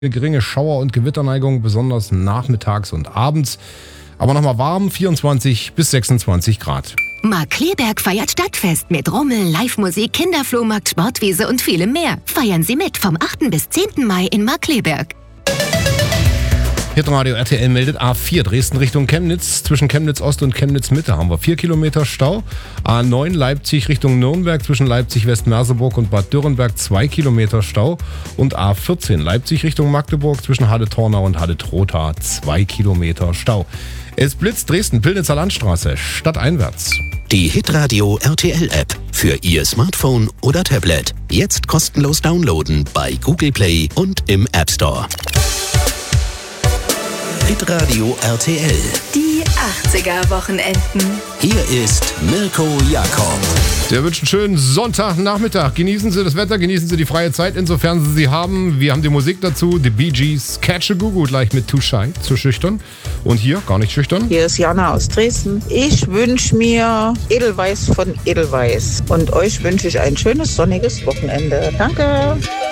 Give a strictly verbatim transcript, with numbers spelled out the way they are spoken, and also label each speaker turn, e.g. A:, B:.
A: Geringe Schauer- und Gewitterneigung, besonders nachmittags und abends. Aber nochmal warm, vierundzwanzig bis sechsundzwanzig Grad.
B: Markkleeberg feiert Stadtfest mit Rummel, Live-Musik, Kinderflohmarkt, Sportwiese und vielem mehr. Feiern Sie mit vom achten bis zehnten Mai in Markkleeberg.
A: Hitradio R T L meldet A vier Dresden Richtung Chemnitz. Zwischen Chemnitz Ost und Chemnitz Mitte haben wir vier Kilometer Stau. A neun Leipzig Richtung Nürnberg zwischen Leipzig Westmerseburg und Bad Dürrenberg zwei Kilometer Stau. Und A vierzehn Leipzig Richtung Magdeburg zwischen Halle-Tornau und Halle-Trotha zwei Kilometer Stau. Es blitzt Dresden, Pillnitzer Landstraße, stadteinwärts.
C: Die Hitradio R T L App für Ihr Smartphone oder Tablet. Jetzt kostenlos downloaden bei Google Play und im App Store. Hitradio R T L.
B: Die achtziger-Wochenenden.
C: Hier ist Mirko Jakob.
A: Der wünscht einen schönen Sonntagnachmittag. Genießen Sie das Wetter, genießen Sie die freie Zeit, insofern Sie sie haben. Wir haben die Musik dazu, die Bee Gees, Catch a Goo-Goo gleich mit Too Shy, zu schüchtern. Und hier, gar nicht schüchtern.
D: Hier ist Jana aus Dresden. Ich wünsche mir Edelweiss von Edelweiss. Und euch wünsche ich ein schönes sonniges Wochenende. Danke.